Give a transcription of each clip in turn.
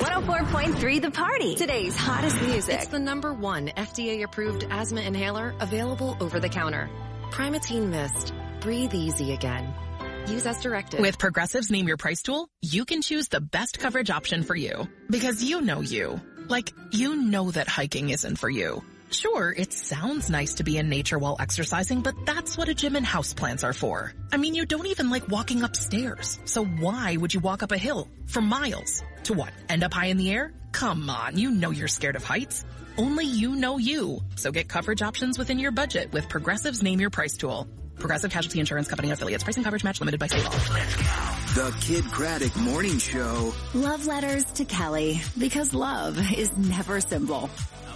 104.3 The Party. Today's hottest music. It's the #1 FDA-approved asthma inhaler available over the counter. Primatene Mist. Breathe easy again. Use as directed. With Progressive's Name Your Price tool, you can choose the best coverage option for you. Because you know you. Like, you know that hiking isn't for you. Sure, it sounds nice to be in nature while exercising, but that's what a gym and houseplants are for. I mean, you don't even like walking upstairs. So why would you walk up a hill for miles? To what, end up high in the air? Come on, you know you're scared of heights. Only you know you. So get coverage options within your budget with Progressive's Name Your Price tool. Progressive Casualty Insurance Company affiliates. Pricing coverage match limited by state law. The Kid Craddock Morning Show. Love letters to Kelly, because love is never simple.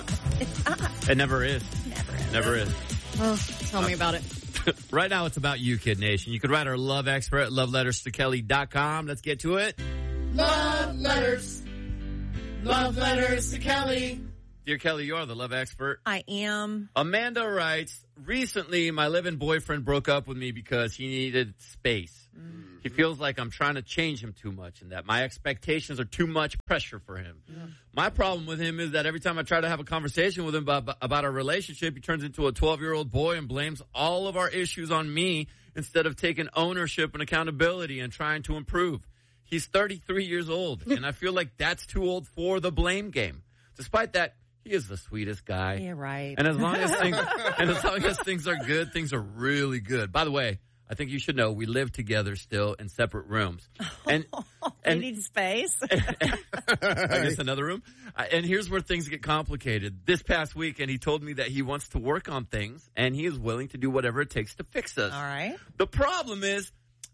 It never is. Never is. Oh, tell me about it. Right now, it's about you, Kid Nation. You could write our love expert at loveletterstokelly.com. Let's get to it. Love letters. Love letters to Kelly. Dear Kelly, you are the love expert. I am. Amanda writes, recently my live-in boyfriend broke up with me because he needed space. He feels like I'm trying to change him too much and that my expectations are too much pressure for him. Yeah. My problem with him is that every time I try to have a conversation with him about our relationship, he turns into a 12-year-old boy and blames all of our issues on me instead of taking ownership and accountability and trying to improve. He's 33 years old, and I feel like that's too old for the blame game. Despite that, he is the sweetest guy. Yeah, right. And as long as things are good, things are really good. By the way, I think you should know we live together still in separate rooms. And you need space. I guess another room. And here's where things get complicated. This past weekend, he told me that he wants to work on things, and he is willing to do whatever it takes to fix us. All right. The problem is,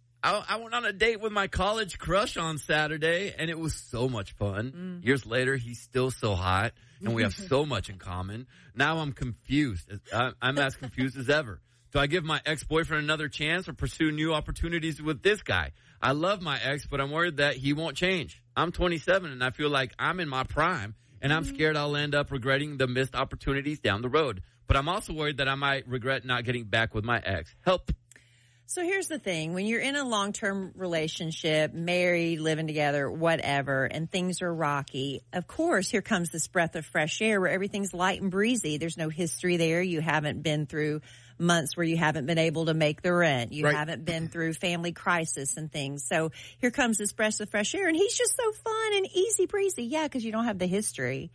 I went on a date with my college crush on Saturday, and it was so much fun. Years later, he's still so hot, and we have so much in common. Now I'm confused. I'm as confused as ever. Do I give my ex-boyfriend another chance or pursue new opportunities with this guy? I love my ex, but I'm worried that he won't change. I'm 27, and I feel like I'm in my prime, and I'm scared I'll end up regretting the missed opportunities down the road. But I'm also worried that I might regret not getting back with my ex. Help. So here's the thing. When you're in a long-term relationship, married, living together, whatever, and things are rocky, of course, here comes this breath of fresh air where everything's light and breezy. There's no history there. You haven't been through months where you haven't been able to make the rent. You haven't been through family crisis and things. So here comes this breath of fresh air, and he's just so fun and easy breezy. Yeah, because you don't have the history.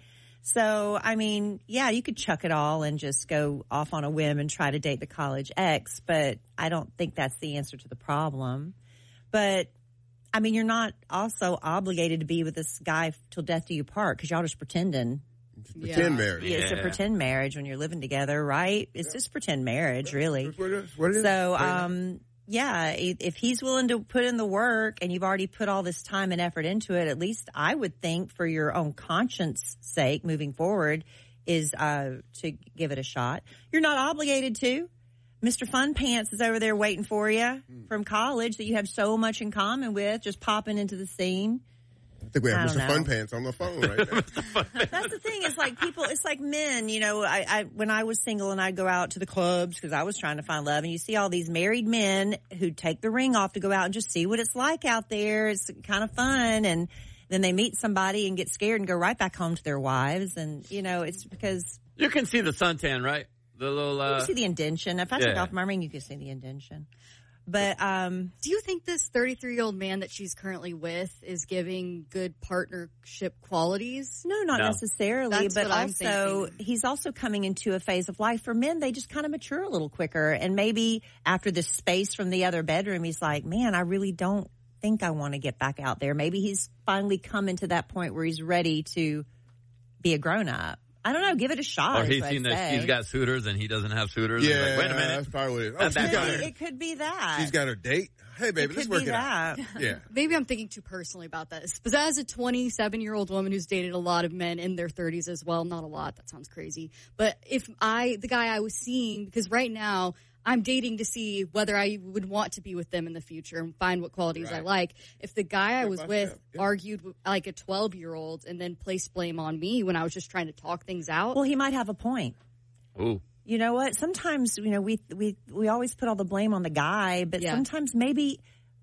So, I mean, yeah, you could chuck it all and just go off on a whim and try to date the college ex, but I don't think that's the answer to the problem. But, I mean, you're not also obligated to be with this guy till death do you part because y'all just pretending. Pretend marriage. Yeah, it's a pretend marriage when you're living together, right? It's just pretend marriage, really. What it is. So, yeah, if he's willing to put in the work and you've already put all this time and effort into it, at least I would think for your own conscience sake moving forward is to give it a shot. You're not obligated to. Mr. Fun Pants is over there waiting for you from college that you have so much in common with, just popping into the scene. I think we have Mr. Fun Pants on the phone right now. That's the thing. It's like people, it's like men, you know, I when I was single and I'd go out to the clubs because I was trying to find love, and you see all these married men who take the ring off to go out and just see what it's like out there. It's kind of fun. And then they meet somebody and get scared and go right back home to their wives. And, you know, it's because you can see the suntan, right? The little, you can see the indention. If I took off my ring, you could see the indention. But do you think this 33-year-old man that she's currently with is giving good partnership qualities? No, not necessarily. But also, he's also coming into a phase of life for men. They just kind of mature a little quicker. And maybe after the space from the other bedroom, he's like, man, I really don't think I want to get back out there. Maybe he's finally coming to that point where he's ready to be a grown-up. I don't know. Give it a shot. Or he's seen that she's got suitors and he doesn't have suitors. Yeah, like, wait a minute. That's probably what it is. It could be that. She's got her date. Hey, baby, let's work it out. Yeah. Maybe I'm thinking too personally about this. But as a 27-year-old woman who's dated a lot of men in their 30s as well, not a lot, that sounds crazy. But if the guy I was seeing, because right now I'm dating to see whether I would want to be with them in the future and find what qualities I like. If the guy I was with argued like a 12-year-old and then placed blame on me when I was just trying to talk things out. Well, he might have a point. Ooh. You know what? Sometimes, you know, we always put all the blame on the guy, but sometimes maybe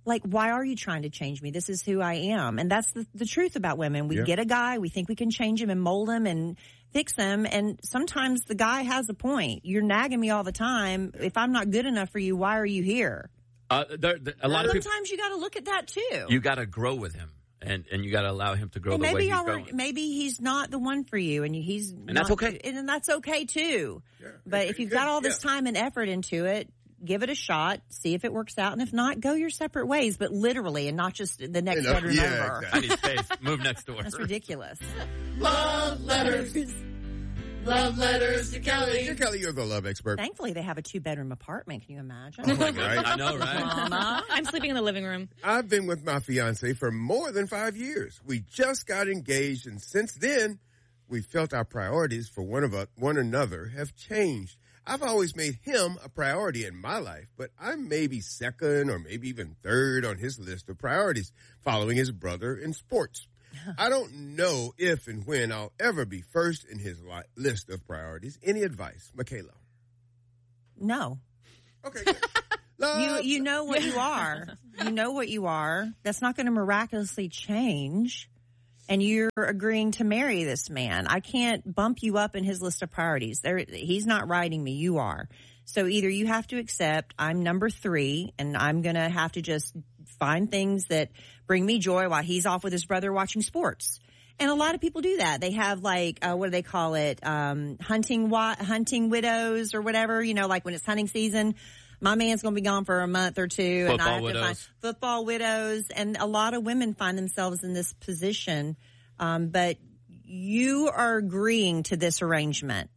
like, why are you trying to change me? This is who I am. And that's the truth about women. We get a guy, we think we can change him and mold him and fix him. And sometimes the guy has a point. You're nagging me all the time. If I'm not good enough for you, why are you here? A lot of people, sometimes you got to look at that too. You got to grow with him, and you got to allow him to grow the way he's going. Maybe he's not the one for you, and that's okay. And that's okay too. Yeah. But if you've got all this time and effort into it, give it a shot, see if it works out, and if not, go your separate ways. But literally, and not just the next bedroom over. Exactly. I need space. Move next door. That's ridiculous. Love letters. Love letters to Kelly. Dear Kelly, you're the love expert. Thankfully, they have a 2-bedroom apartment. Can you imagine? Oh my God. I know, right? Mama. I'm sleeping in the living room. I've been with my fiance for more than 5 years. We just got engaged, and since then, we felt our priorities for one another have changed. I've always made him a priority in my life, but I'm maybe second or maybe even third on his list of priorities, following his brother in sports. I don't know if and when I'll ever be first in his list of priorities. Any advice? Michaela? No. Okay, good. You know what you are. You know what you are. That's not going to miraculously change. And you're agreeing to marry this man. I can't bump you up in his list of priorities. He's not writing me. You are. So either you have to accept I'm number 3, and I'm going to have to just find things that bring me joy while he's off with his brother watching sports. And a lot of people do that. They have like, what do they call it? Hunting widows or whatever, like when it's hunting season. My man's going to be gone for a month or 2. And I have to find football widows. And a lot of women find themselves in this position. But you are agreeing to this arrangement.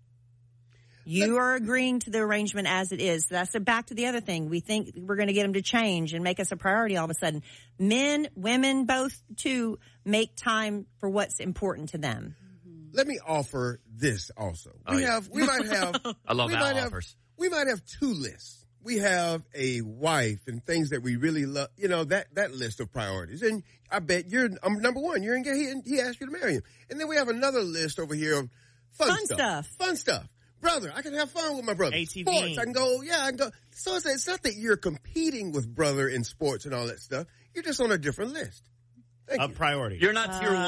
You are agreeing to the arrangement as it is. That's back to the other thing. We think we're going to get him to change and make us a priority all of a sudden. Men, women, both too, make time for what's important to them. Let me offer this also. We might have I love our offers. We might have 2 lists. We have a wife and things that we really love, that list of priorities. And I bet I'm number 1. You're engaged. He asked you to marry him. And then we have another list over here of fun stuff. Fun stuff. Brother, I can have fun with my brother. ATV. Sports, I can go. So it's not that you're competing with brother in sports and all that stuff. You're just on a different list. Of priority. You're not tier 1.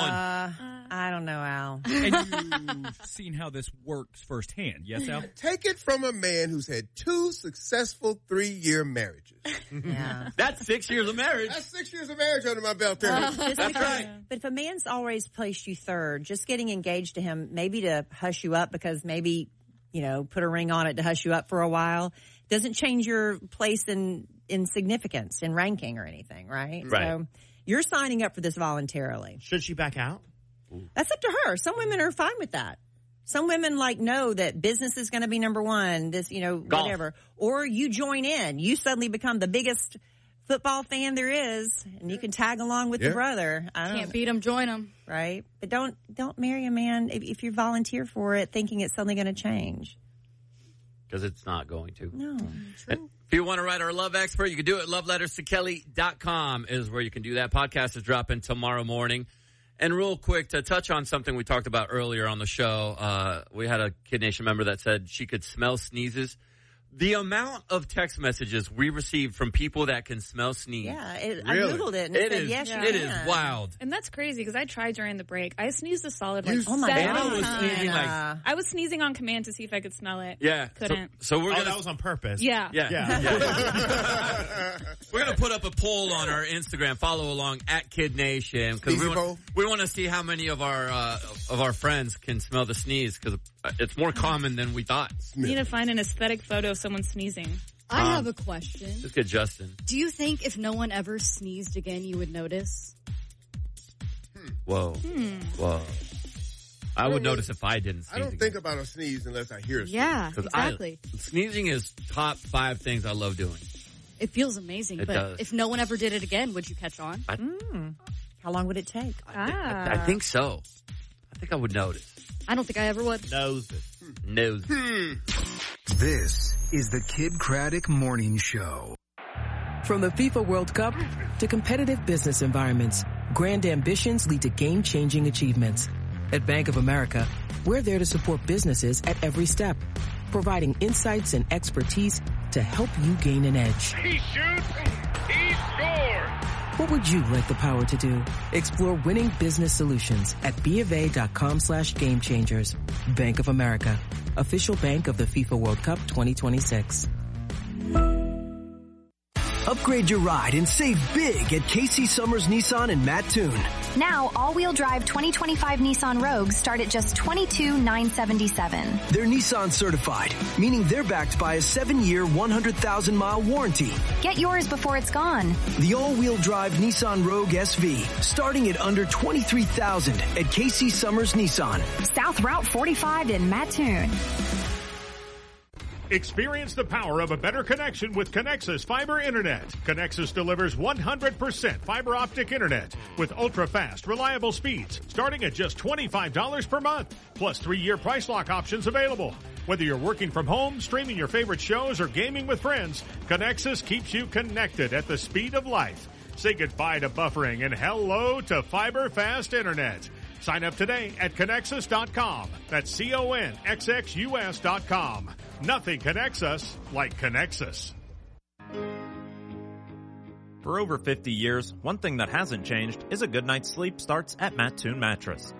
I don't know, Al. And you've seen how this works firsthand. Yes, Al? Take it from a man who's had 2 successful 3-year marriages. Yeah. That's 6 years of marriage. That's 6 years of marriage under my belt there. That's right. But if a man's always placed you third, just getting engaged to him, maybe to hush you up because maybe, put a ring on it to hush you up for a while, doesn't change your place in significance, in ranking or anything, right? Right. So you're signing up for this voluntarily. Should she back out? That's up to her. Some women are fine with that. Some women know that business is going to be number 1, this, whatever. Or you join in. You suddenly become the biggest football fan there is, and you can tag along with the brother. Can't beat him, join him. Right? But don't marry a man if you volunteer for it thinking it's suddenly going to change. Because it's not going to. No. True. If you want to write our love expert, you can do it. loveletterstokelly.com is where you can do that. Podcast is dropping tomorrow morning. And real quick, to touch on something we talked about earlier on the show, we had a Kid Nation member that said she could smell sneezes. The amount of text messages we received from people that can smell sneeze. Yeah, I Googled it and it said, yes, you can. It is wild. And that's crazy because I tried during the break. I sneezed a solid oh my 7 God. times. I was sneezing on command to see if I could smell it. Yeah. Couldn't. So we're gonna, that was on purpose. Yeah. We're going to put up a poll on our Instagram. Follow along at Kid Nation because we want to see how many of our friends can smell the sneeze because it's more common than we thought. You need to find an aesthetic photo of someone sneezing. I have a question. Just get Justin. Do you think if no one ever sneezed again, you would notice? Whoa. Whoa. I would notice if I didn't sneeze. I don't think about a sneeze unless I hear a sneeze. Yeah, exactly. Sneezing is top 5 things I love doing. It feels amazing. It but does. If no one ever did it again, would you catch on? How long would it take? I think so. I think I would notice. I don't think I ever would. Noses. This is the Kid Craddock Morning Show. From the FIFA World Cup to competitive business environments, grand ambitions lead to game-changing achievements. At Bank of America, we're there to support businesses at every step, providing insights and expertise to help you gain an edge. He shoots, He scored! What would you like the power to do? Explore winning business solutions at BofA.com/gamechangers. Bank of America, official bank of the FIFA World Cup 2026. Upgrade your ride and save big at Casey Summers Nissan in Mattoon. Now, all-wheel drive 2025 Nissan Rogues start at just $22,977. They're Nissan certified, meaning they're backed by a 7-year, 100,000-mile warranty. Get yours before it's gone. The all-wheel drive Nissan Rogue SV, starting at under $23,000 at Casey Summers Nissan. South Route 45 in Mattoon. Experience the power of a better connection with Connexus Fiber Internet. Connexus delivers 100% fiber optic internet with ultra-fast, reliable speeds starting at just $25 per month, plus 3-year price lock options available. Whether you're working from home, streaming your favorite shows, or gaming with friends, Connexus keeps you connected at the speed of light. Say goodbye to buffering and hello to fiber fast internet. Sign up today at Connexus.com. That's CONXXUS.com. Nothing connects us like Connexus. For over 50 years, one thing that hasn't changed is a good night's sleep starts at Mattoon Mattress.